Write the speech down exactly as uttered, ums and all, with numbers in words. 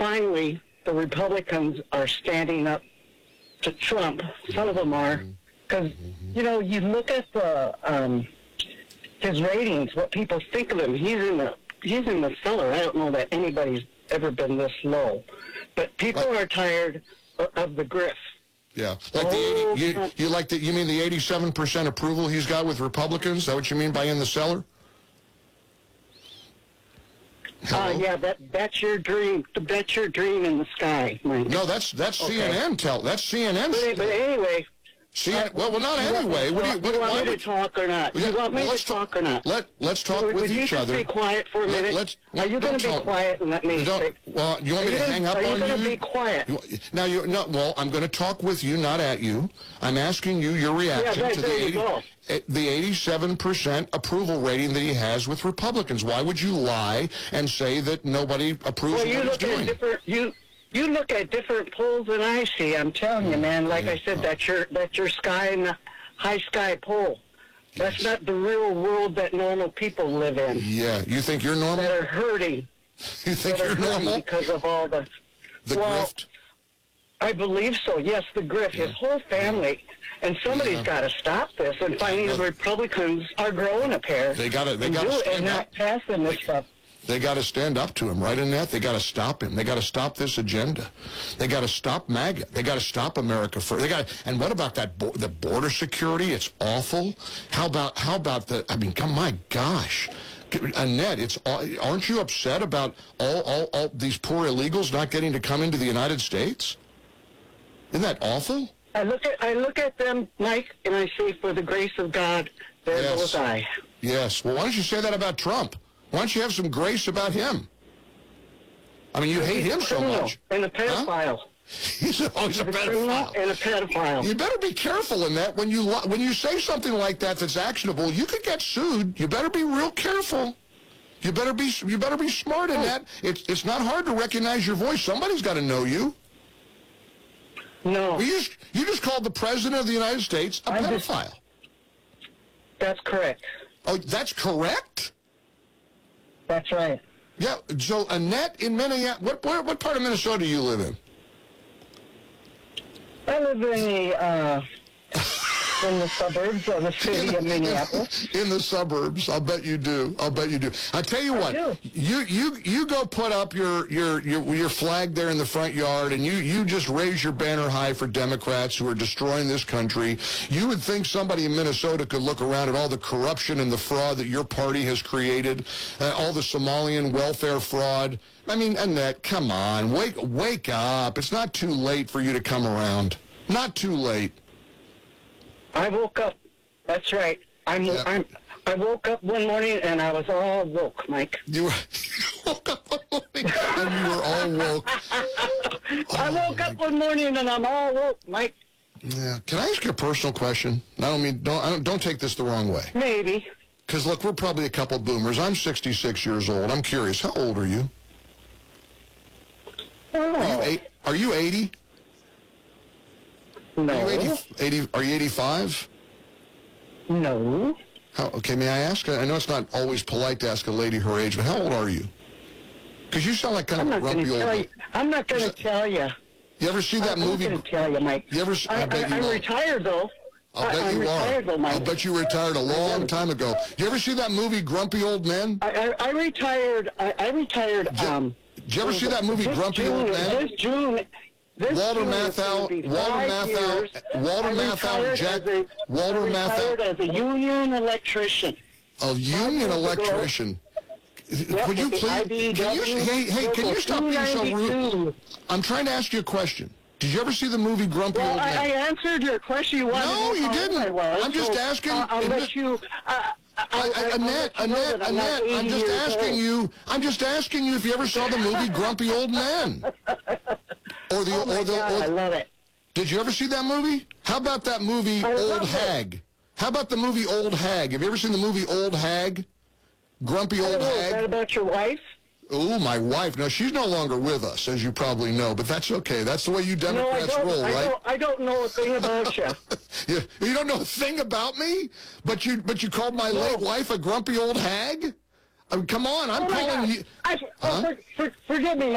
finally, the Republicans are standing up to Trump. Some of them are. Because, you know, you look at the um, his ratings, what people think of him. He's in the he's in the cellar. I don't know that anybody's ever been this low. But people like, are tired of the grift. Yeah, like the eighty, you, you like the you mean the eighty-seven percent approval he's got with Republicans? Is that what you mean by in the cellar? Uh, yeah, that that's your dream. That's your dream in the sky, Mike. No, that's that's okay. C N N. Tell that's C N N. But, but anyway. C N N, well, well, not anyway. What do you, what, you want me to would, talk or not? Yeah, you want me well, to talk, talk or not? Let Let's talk would, with would each you other. Just be quiet for a minute. Let's, are you going to be talk. quiet and let me? Don't, well, you want me to gonna, hang up are on you? Are you going to you? be quiet? You, now you no. Well, I'm going to talk with you, not at you. I'm asking you your reaction yeah, right, to there the you eighty, go. the eighty-seven percent approval rating that he has with Republicans. Why would you lie and say that nobody approves well, of you what he's look doing? At different, you you look at different polls than I see. I'm telling you, man. Like yeah. I said, oh. that's your that's your sky and the high sky poll. That's not the real world that normal people live in. Yeah, you think you're normal? That are hurting. You think you're normal? Because of all the... The well, grift? I believe so, yes, the grift. Yeah. His whole family. And somebody's yeah. got to stop this. And finally yeah. the Republicans are growing a pair. They got to they got to stand and not up. passing this they, stuff. They got to stand up to him, right, Annette? They got to stop him. They got to stop this agenda. They got to stop MAGA. They got to stop America first. They got. And what about that? Bo the border security? It's awful. How about how about the? I mean, come my gosh, Annette, it's aren't you upset about all all all these poor illegals not getting to come into the United States? Isn't that awful? I look at I look at them, Mike, and I say, for the grace of God, there yes. goes I. Yes. Well, why don't you say that about Trump? Why don't you have some grace about him? I mean, you hate him so much. And a pedophile. Huh? He's always a, a pedophile. And a pedophile. You better be careful in that. When you when you say something like that that's actionable, you could get sued. You better be real careful. You better be you better be smart in oh. that. It's it's not hard to recognize your voice. Somebody's got to know you. No. You just, you just called the President of the United States a I'm pedophile. Just, that's correct. Oh, that's correct? That's right. Yeah, so Annette in Minneapolis, what, what, what part of Minnesota do you live in? I live in the, uh, in the suburbs of the city of Minneapolis. In the suburbs, I'll bet you do. I'll bet you do. I tell you I what, do. you you you go put up your your your your flag there in the front yard, and you you just raise your banner high for Democrats who are destroying this country. You would think somebody in Minnesota could look around at all the corruption and the fraud that your party has created, uh, all the Somalian welfare fraud. I mean, Annette, come on, wake wake up! It's not too late for you to come around. Not too late. I woke up. That's right. I'm, yeah. I'm. I woke up one morning and I was all woke, Mike. You, were, you woke up one morning and you were all woke. Oh, I woke up one morning and I'm all woke, Mike. Yeah. Can I ask you a personal question? I don't mean don't I don't, don't take this the wrong way. Maybe. Because look, we're probably a couple boomers. I'm sixty-six years old. I'm curious. How old are you? Oh. Are you eight? Are you eighty? No. Are you eighty, eighty, are you eighty-five? No. How, okay, may I ask? I know it's not always polite to ask a lady her age, but how old are you? Because you sound like kind I'm of a grumpy old... You, I'm not going to tell you. You ever see that I'm movie? I'm going to tell you, Mike. You ever, I, I, bet I, you I'm will. retired, though. I'll bet I, you I'm are. Retired, though, Mike. I'll bet you retired a long time ago. You ever see that movie, Grumpy Old Men? I, I, I retired... I, I retired... Did, um, did you ever see that movie, Grumpy June, Old Men? This June... This Walter June Matthau, Walter Matthau, Walter Matthau, Jack, a, Walter I Matthau. as a union electrician. A union electrician. Yep, Could you please, can you, hey, hey, can you stop being so rude? I'm trying to ask you a question. Did you ever see the movie Grumpy well, Old Men? I, I answered your question. You wanted no, to you didn't. Was, I'm just so asking. I'll, I'll let you... Uh, I, I, I, Annette, Annette, Annette, I'm just asking old. you, I'm just asking you if you ever saw the movie Grumpy Old Men. Or the, oh my or the, God, or the, I love it. Did you ever see that movie? How about that movie I Old Hag? It. How about the movie Old Hag? Have you ever seen the movie Old Hag? Grumpy Old know, Hag? Is that about your wife? Oh, my wife. No, she's no longer with us, as you probably know, but that's okay. That's the way you Democrats no, roll, I right? Don't, I don't know a thing about you. you. You don't know a thing about me? But you but you called my no. late wife a grumpy old hag? I mean, come on, I'm oh calling you... I, huh? oh, for, for, forgive me,